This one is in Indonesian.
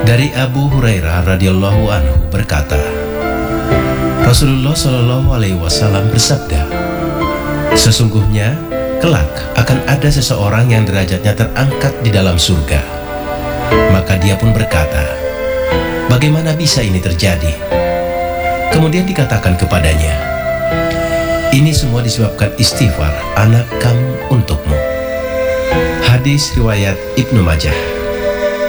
Dari Abu Hurairah radhiyallahu anhu berkata, Rasulullah Shallallahu alaihi wasallam bersabda, sesungguhnya kelak akan ada seseorang yang derajatnya terangkat di dalam surga. Maka dia pun berkata, bagaimana bisa ini terjadi? Kemudian dikatakan kepadanya, ini semua disebabkan istighfar anak kamu untukmu. Hadis riwayat Ibnu Majah.